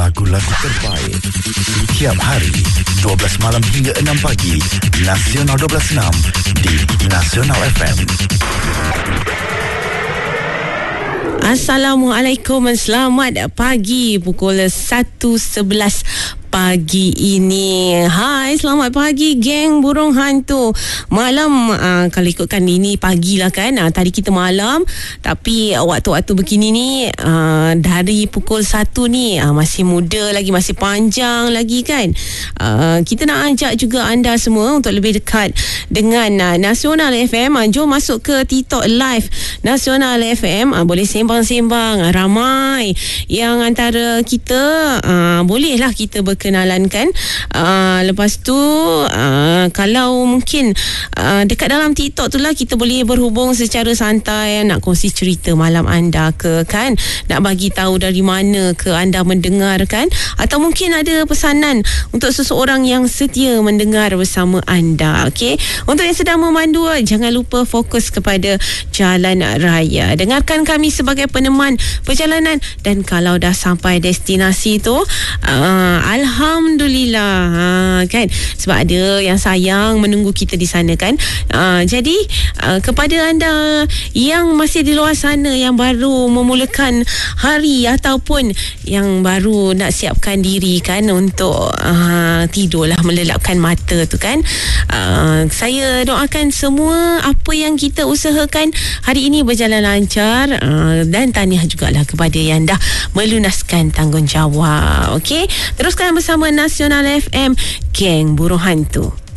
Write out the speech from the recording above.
lagu-lagu terbaik setiap hari 12 malam hingga 6 pagi. Nasional 12.6 di Nasional FM. Assalamualaikum, selamat pagi. Pukul 1.11 pagi ini. Hai, selamat pagi geng burung hantu. Malam, kalau ikutkan ini pagilah kan. Tadi kita malam, tapi waktu-waktu begini ni dari pukul 1 ni masih muda lagi, masih panjang lagi kan. Kita nak ajak juga anda semua untuk lebih dekat dengan Nasional FM. Jom masuk ke TikTok Live Nasional FM. Boleh sembang-sembang. Ramai yang antara kita bolehlah kita berkenalan kan. Lepas tu kalau mungkin dekat dalam TikTok tu lah kita boleh berhubung secara santai, nak kongsi cerita malam anda ke kan, nak bagi tahu dari mana ke anda mendengarkan, atau mungkin ada pesanan untuk seseorang yang setia mendengar bersama anda. Okey, untuk yang sedang memandu, jangan lupa fokus kepada jalan raya. Dengarkan kami sebagai peneman perjalanan, dan kalau dah sampai destinasi tu Alhamdulillah kan, sebab ada yang sayang menunggu kita di sana kan. Jadi kepada anda yang masih di luar sana, yang baru memulakan hari ataupun yang baru nak siapkan diri kan untuk tidurlah, melelapkan mata tu kan, saya doakan semua apa yang kita usahakan hari ini berjalan lancar, dan tahniah jugalah kepada yang dah melunaskan tanggungjawab. Okey, teruskan bersama Nasional FM, geng burung hantu.